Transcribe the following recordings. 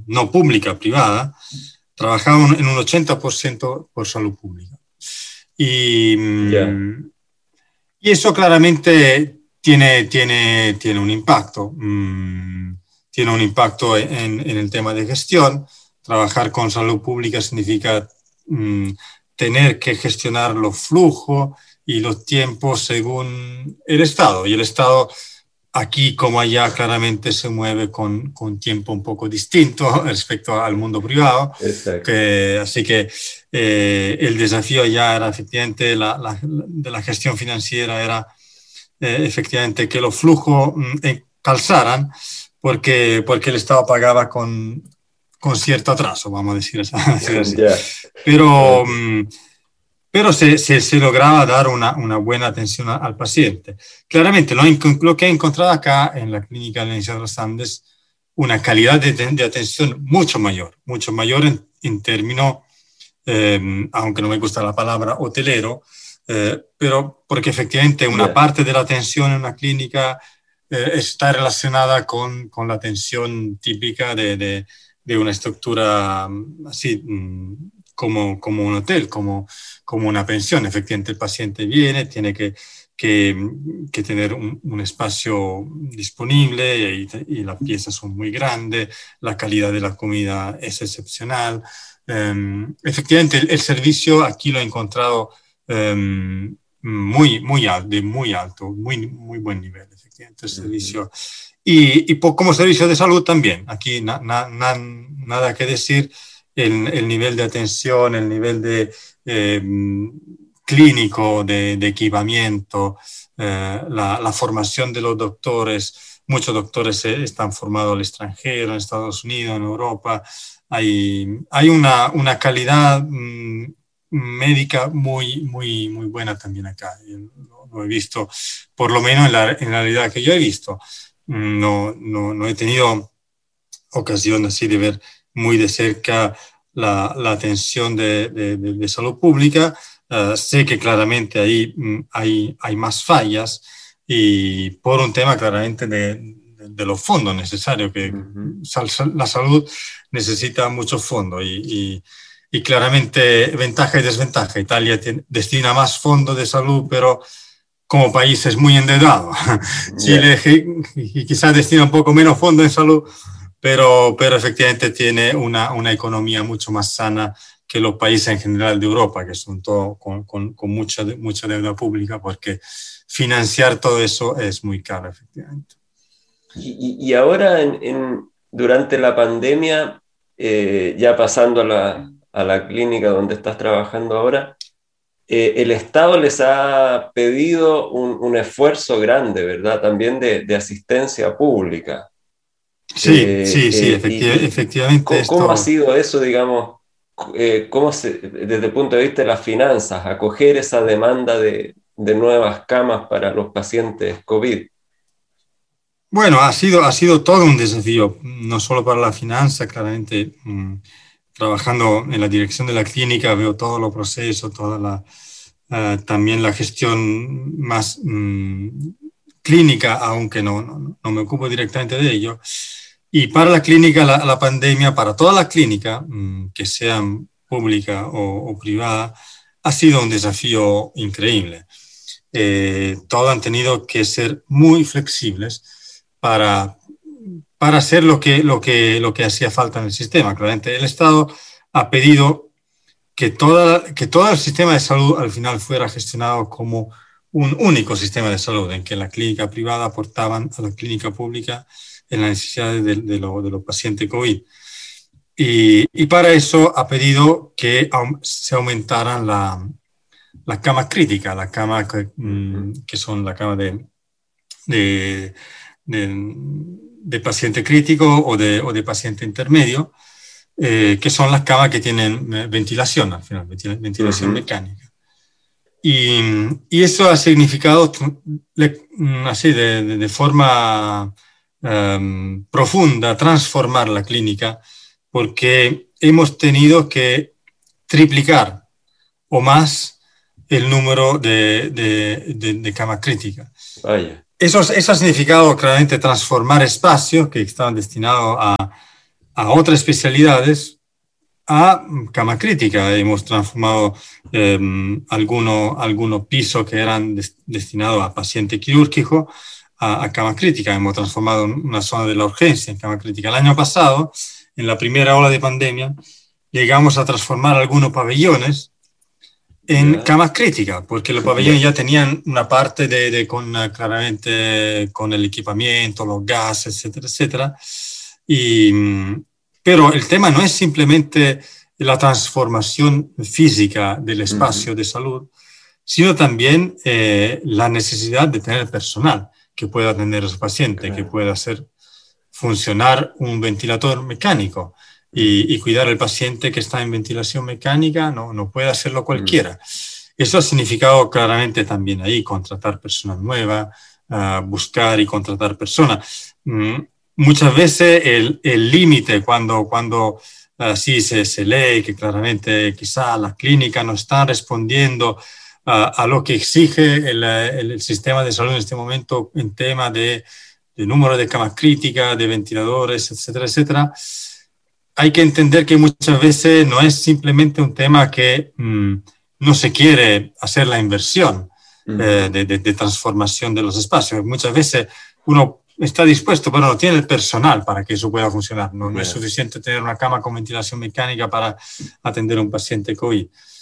no pública, privada, trabajaban en un 80% por salud pública. Y eso claramente tiene un impacto. Tiene un impacto en el tema de gestión. Trabajar con salud pública significa tener que gestionar los flujos y los tiempos según el Estado. Y el Estado, aquí como allá, claramente se mueve con tiempo un poco distinto respecto al mundo privado. Así que el desafío ya era efectivamente de la gestión financiera, era efectivamente que los flujos calzaran, porque el Estado pagaba con cierto atraso, vamos a decir así. Pero se lograba dar una buena atención al paciente. Claramente, lo que he encontrado acá en la clínica de la Universidad de los Andes, una calidad de atención mucho mayor en términos, aunque no me gusta la palabra hotelero, pero porque efectivamente una parte de la atención en una clínica está relacionada con la atención típica de una estructura así, como un hotel, como una pensión. Efectivamente, el paciente viene, tiene que tener un espacio disponible y las piezas son muy grandes, la calidad de la comida es excepcional. Efectivamente, el servicio aquí lo he encontrado muy alto, muy buen nivel, efectivamente, el servicio. Y como servicio de salud también, aquí nada que decir. El nivel de atención, el nivel de clínico, de equipamiento, la formación de los doctores. Muchos doctores están formados al extranjero, en Estados Unidos, en Europa. Hay una calidad médica muy buena también acá. Lo he visto, por lo menos en la realidad que yo he visto. No he tenido ocasión así de ver muy de cerca la atención de salud pública. Sé que claramente ahí hay más fallas y por un tema claramente de los fondos necesarios, que la salud necesita muchos fondos y claramente ventaja y desventaja. Italia destina más fondos de salud, pero como país es muy endeudado. Chile quizás destina un poco menos fondos en salud, pero efectivamente tiene una economía mucho más sana que los países en general de Europa, que son todos con mucha deuda pública, porque financiar todo eso es muy caro, efectivamente. Y ahora, durante la pandemia, ya pasando a la clínica donde estás trabajando ahora, el Estado les ha pedido un esfuerzo grande, ¿verdad? También de asistencia pública. Sí, efectivamente. ¿Cómo ha sido eso, digamos, desde el punto de vista de las finanzas, acoger esa demanda de nuevas camas para los pacientes COVID? Bueno, ha sido todo un desafío, no solo para la finanza, claramente. Trabajando en la dirección de la clínica veo todos los procesos, también la gestión más clínica, aunque no me ocupo directamente de ello. Y para la clínica, la pandemia, para toda la clínica, que sean pública o privada, ha sido un desafío increíble. Todos han tenido que ser muy flexibles para hacer lo que hacía falta en el sistema. Claramente, el Estado ha pedido que todo el sistema de salud al final fuera gestionado como un único sistema de salud, en que la clínica privada aportaban a la clínica pública en las necesidades de los pacientes COVID. Y para eso ha pedido que se aumentaran las camas críticas, las camas que son la cama de paciente crítico o de paciente intermedio, que son las camas que tienen ventilación, al final, ventilación mecánica. Y eso ha significado, así de forma profunda, transformar la clínica, porque hemos tenido que triplicar o más el número de camas críticas. Eso ha significado claramente transformar espacios que estaban destinados a otras especialidades, a cama crítica. Hemos transformado algunos pisos que eran destinados a paciente quirúrgico a cama crítica. Hemos transformado una zona de la urgencia en cama crítica. El año pasado, en la primera ola de pandemia, llegamos a transformar algunos pabellones en camas críticas, porque los pabellones ya tenían una parte claramente con el equipamiento, los gases, etcétera, etcétera. Pero el tema no es simplemente la transformación física del espacio de salud, sino también la necesidad de tener personal que pueda atender a los pacientes, que pueda hacer funcionar un ventilador mecánico y cuidar al paciente que está en ventilación mecánica, no puede hacerlo cualquiera. Eso ha significado claramente también ahí contratar personas nuevas, buscar y contratar personas. Muchas veces el límite cuando sí se lee que claramente quizá las clínicas no están respondiendo a lo que exige el sistema de salud en este momento en tema de número de camas críticas, de ventiladores, etcétera, etcétera. Hay que entender que muchas veces no es simplemente un tema que no se quiere hacer la inversión de transformación de los espacios. Muchas veces uno está dispuesto, pero no tiene el personal para que eso pueda funcionar. No es suficiente tener una cama con ventilación mecánica para atender a un paciente COVID.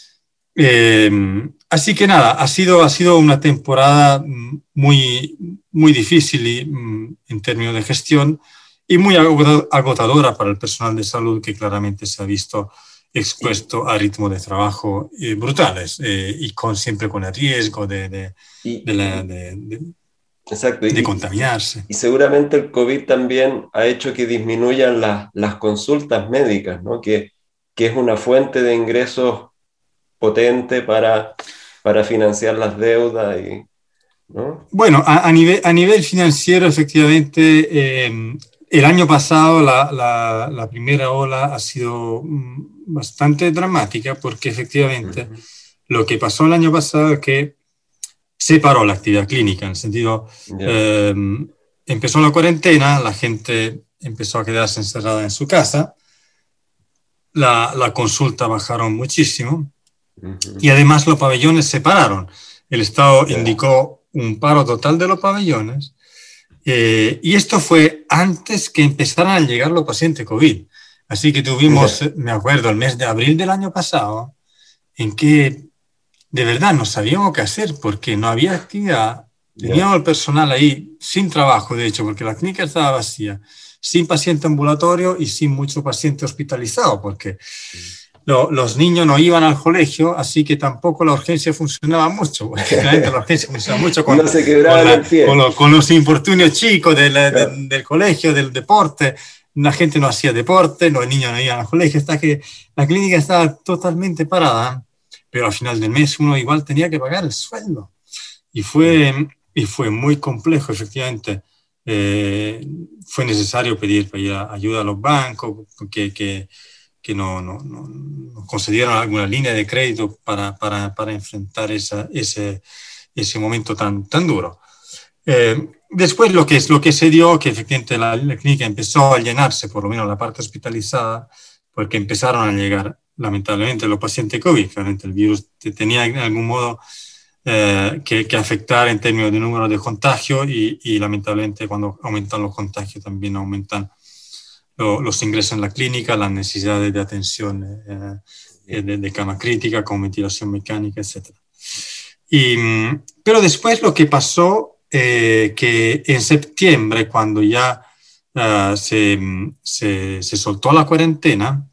Así que nada, ha sido una temporada muy, muy difícil en términos de gestión y muy agotadora para el personal de salud, que claramente se ha visto expuesto a ritmos de trabajo brutales y siempre con el riesgo de contaminarse. Y seguramente el COVID también ha hecho que disminuyan las consultas médicas, ¿no? Que es una fuente de ingresos potente para financiar las deudas, ¿no? Bueno, a nivel financiero, efectivamente, el año pasado la primera ola ha sido bastante dramática, porque efectivamente lo que pasó el año pasado es que se paró la actividad clínica, en el sentido, empezó la cuarentena, la gente empezó a quedarse encerrada en su casa, la consulta bajaron muchísimo, y además los pabellones se pararon. El Estado indicó un paro total de los pabellones, y esto fue antes que empezaran a llegar los pacientes COVID. Así que tuvimos, me acuerdo, el mes de abril del año pasado, en que de verdad no sabíamos qué hacer porque no había actividad. Teníamos el personal ahí sin trabajo, de hecho, porque la clínica estaba vacía, sin paciente ambulatorio y sin mucho paciente hospitalizado, porque los niños no iban al colegio, así que tampoco la urgencia funcionaba mucho. Realmente la urgencia funcionaba mucho con los infortunios chicos del colegio, del deporte. La gente no hacía deporte, los niños no iban al colegio, hasta que la clínica estaba totalmente parada. Pero al final del mes uno igual tenía que pagar el sueldo. Y fue muy complejo, efectivamente. Fue necesario pedir ayuda a los bancos, que nos concedieron alguna línea de crédito para enfrentar ese momento tan duro. Después lo que se dio, que efectivamente la clínica empezó a llenarse, por lo menos la parte hospitalizada, porque empezaron a llegar lamentablemente los pacientes COVID. Claramente el virus tenía en algún modo que afectar en términos de número de contagios y lamentablemente cuando aumentan los contagios también aumentan los ingresos en la clínica, las necesidades de atención de cama crítica con ventilación mecánica, etc. Pero después lo que pasó, que en septiembre, cuando ya se soltó la cuarentena,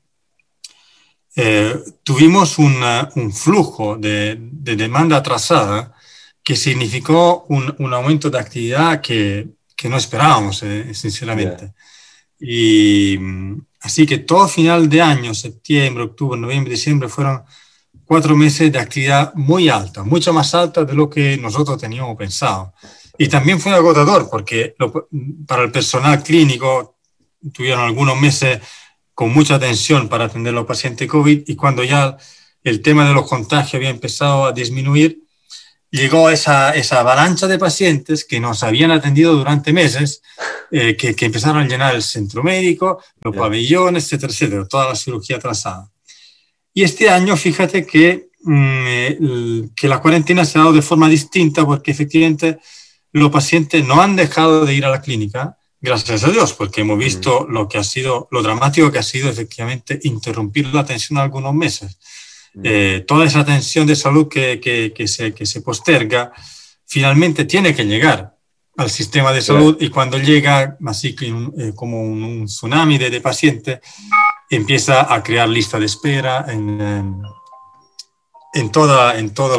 tuvimos un flujo de demanda atrasada que significó un aumento de actividad que no esperábamos, sinceramente. Y así que todo final de año, septiembre, octubre, noviembre, diciembre, fueron 4 meses de actividad muy alta, mucho más alta de lo que nosotros teníamos pensado. Y también fue agotador porque para el personal clínico tuvieron algunos meses con mucha atención para atender a los pacientes COVID, y cuando ya el tema de los contagios había empezado a disminuir, llegó esa avalancha de pacientes que nos habían atendido durante meses, que empezaron a llenar el centro médico, los pabellones, etcétera, etcétera, toda la cirugía atrasada. Y este año, fíjate que la cuarentena se ha dado de forma distinta, porque efectivamente los pacientes no han dejado de ir a la clínica, gracias a Dios, porque hemos visto lo dramático que ha sido efectivamente interrumpir la atención algunos meses. Toda esa atención de salud que se posterga, finalmente tiene que llegar al sistema de salud, y cuando llega, así como un tsunami de pacientes, empieza a crear lista de espera en toda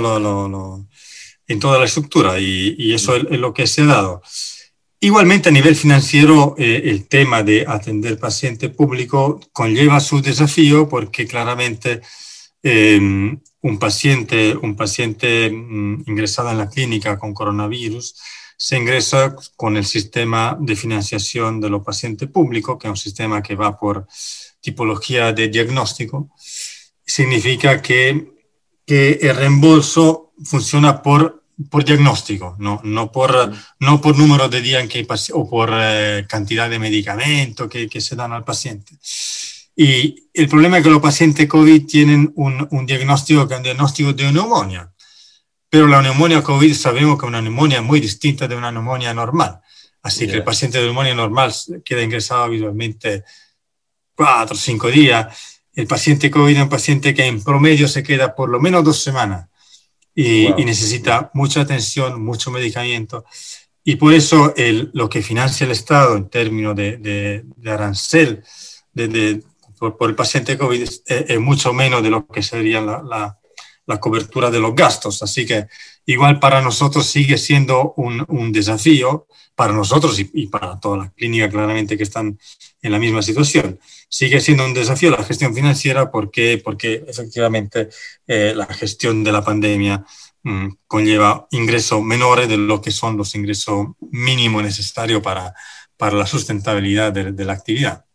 la estructura, y eso es lo que se ha dado. Igualmente, a nivel financiero, el tema de atender paciente público conlleva su desafío, porque claramente un paciente ingresado en la clínica con coronavirus se ingresa con el sistema de financiación de los pacientes públicos, que es un sistema que va por tipología de diagnóstico. Significa que el reembolso funciona por diagnóstico, no por número de días o por cantidad de medicamentos que se dan al paciente. Y el problema es que los pacientes COVID tienen un diagnóstico que es un diagnóstico de neumonía, pero la neumonía COVID sabemos que es una neumonía muy distinta de una neumonía normal. Así que el paciente de neumonía normal queda ingresado habitualmente 4 o 5 días. El paciente COVID es un paciente que en promedio se queda por lo menos 2 semanas y necesita mucha atención, mucho medicamento. Y por eso lo que financia el Estado en términos de arancel por el paciente COVID es mucho menos de lo que sería la cobertura de los gastos. Así que igual para nosotros sigue siendo un desafío, para nosotros y para todas las clínicas claramente que están en la misma situación. Sigue siendo un desafío la gestión financiera, porque efectivamente la gestión de la pandemia conlleva ingresos menores de lo que son los ingresos mínimos necesarios para la sustentabilidad de la actividad.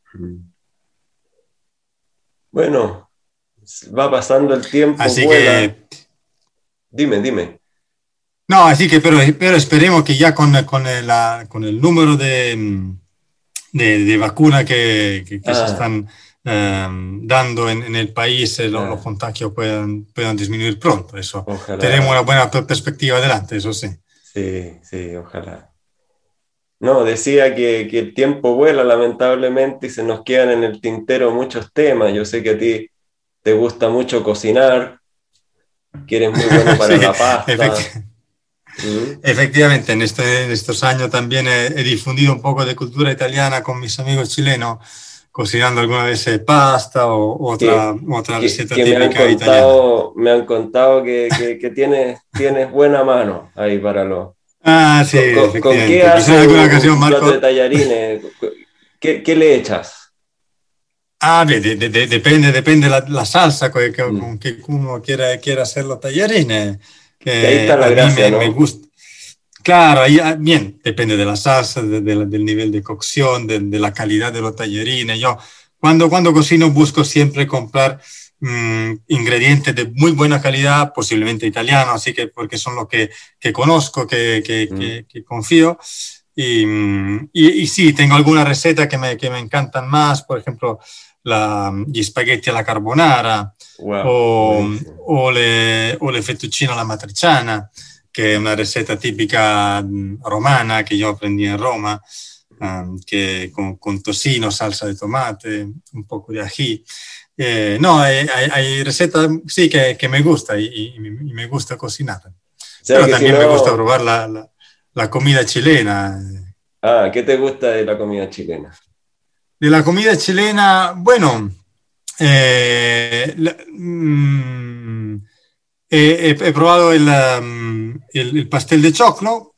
Bueno, va pasando el tiempo. Así que... Dime. No, así que, pero esperemos que ya con el número de vacunas que se están dando en el país, los contagios puedan disminuir pronto. Eso. Ojalá. Tenemos una buena perspectiva adelante, eso sí. Sí, ojalá. No, decía que el tiempo vuela lamentablemente y se nos quedan en el tintero muchos temas. Yo sé que a ti te gusta mucho cocinar, que eres muy bueno para la pasta. Efectivamente, en estos años también he difundido un poco de cultura italiana con mis amigos chilenos, cocinando alguna vez pasta o otra receta típica italiana. Me han contado que tienes buena mano ahí para los... Sí, ¿Con qué haces un plato de tallarines? ¿Qué le echas? Depende la salsa con que uno quiera hacer los tallarines. Que ahí está la gracia, ¿no? Me gusta. Claro, ahí bien, depende de la salsa, del nivel de cocción, de la calidad de los tallarines. Yo cuando cocino busco siempre comprar ingredientes de muy buena calidad, posiblemente italianos, así que porque son los que conozco, que confío. Y sí, tengo alguna receta que me encantan más, por ejemplo, gli spaghetti alla carbonara, o le fettuccine alla matriciana, que es una receta típica romana que yo aprendí en Roma, que con tocino, salsa de tomate, un poco de ají. Hay recetas sí que me gusta y me gusta cocinar. Pero también me gusta probar la comida chilena. ¿Qué te gusta de la comida chilena? De la comida chilena, bueno, he probado el pastel de choclo,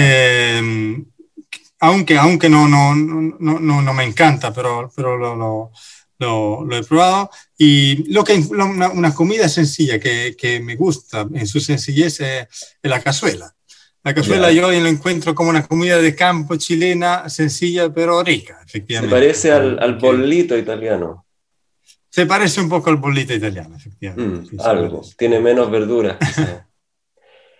aunque no me encanta, pero lo he probado. Y una comida sencilla que me gusta en su sencillez es la cazuela. La cazuela yo lo encuentro como una comida de campo chilena, sencilla pero rica, efectivamente. Se parece al bollito italiano. Se parece un poco al bollito italiano, efectivamente. Algo, tiene menos verduras.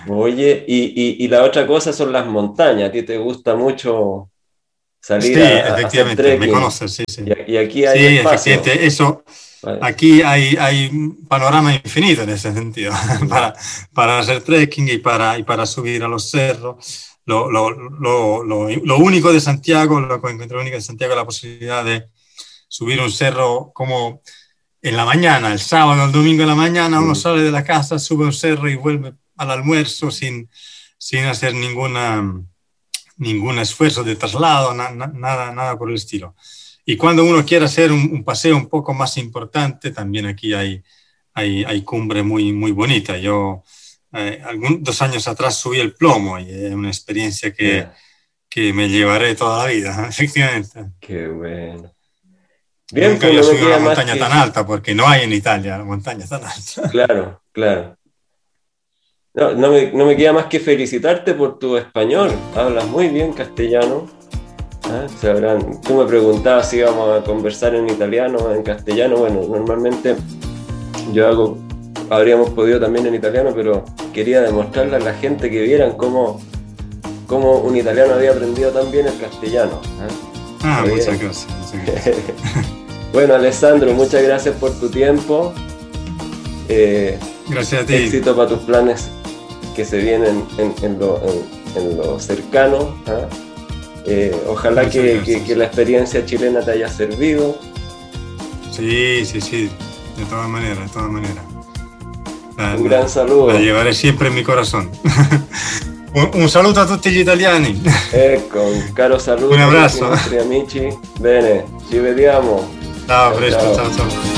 Oye, y la otra cosa son las montañas. A ti te gusta mucho salir Sí, a hacer efectivamente, me trekking. conoces, sí, sí. Y aquí hay Sí, espacio. efectivamente, eso, ¿Vale? aquí hay un panorama infinito en ese sentido, para hacer trekking y para subir a los cerros. Lo único de Santiago, lo que encontré único de Santiago es la posibilidad de subir un cerro como en la mañana, el sábado, el domingo en la mañana, uno sale de la casa, sube un cerro y vuelve al almuerzo sin hacer ningún esfuerzo de traslado, nada por el estilo. Y cuando uno quiere hacer un paseo un poco más importante, también aquí hay cumbre muy bonita. Yo 2 años atrás subí el Plomo y es una experiencia que me llevaré toda la vida, efectivamente. Qué bueno. Bien, Nunca pues había no me subido una queda más montaña tan que... alta porque no hay en Italia montañas tan altas. Claro, claro. No me queda más que felicitarte por tu español. Hablas muy bien castellano. ¿Ah? Tú me preguntabas si íbamos a conversar en italiano o en castellano. Bueno, normalmente habríamos podido también en italiano, pero quería demostrarle a la gente que vieran cómo un italiano había aprendido tan bien el castellano. Muchas gracias. Bueno, Alessandro, muchas gracias por tu tiempo. Gracias a ti. Éxito para tus planes que se vienen en lo cercano. Ojalá que la experiencia chilena te haya servido. Sí, de todas maneras. Un gran saludo. La llevaré siempre en mi corazón. Un saluto a tutti gli italiani. Un caro saludo. Un abrazo. Ai nostri amici. Bene, ci vediamo. Ciao, presto, ciao.